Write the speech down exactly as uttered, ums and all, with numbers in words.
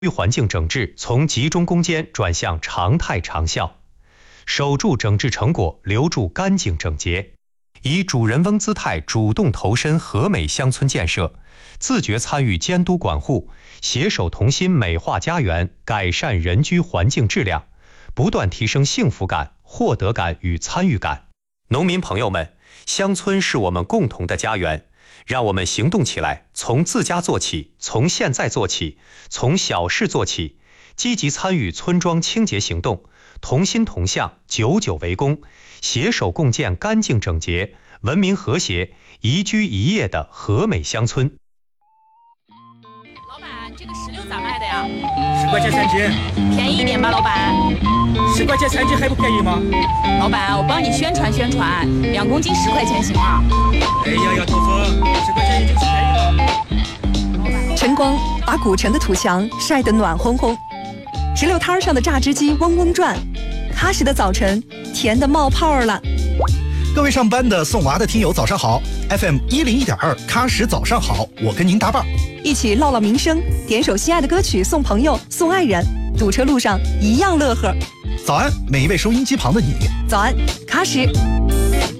环境整治从集中攻坚转向常态长效，守住整治成果，留住干净整洁，以主人翁姿态主动投身和美乡村建设，自觉参与监督管护，携手同心美化家园，改善人居环境质量，不断提升幸福感、获得感与参与感。农民朋友们，乡村是我们共同的家园，让我们行动起来，从自家做起，从现在做起，从小事做起，积极参与村庄清洁行动，同心同向，久久为功，携手共建干净整洁、文明和谐、宜居宜业的和美乡村。 老板，这个石榴咋卖的呀？ 十块钱三斤， 便宜一点吧，老板。 十块钱三斤还不便宜吗？ 老板，我帮你宣传宣传，两公斤十块钱行吗？ 哎呀呀，豆腐，十块钱已经是便宜了。 晨光把古城的土墙晒得暖烘烘，石榴摊上的榨汁机嗡嗡转，喀什的早晨甜得冒泡了。 各位上班的、送娃的听友早上好 ，F M 一零一点二，喀什早上好，我跟您搭伴， 一起唠唠民生，点首心爱的歌曲送朋友、送爱人，堵车路上一样乐呵。 早安，每一位收音机旁的你。 早安，喀什。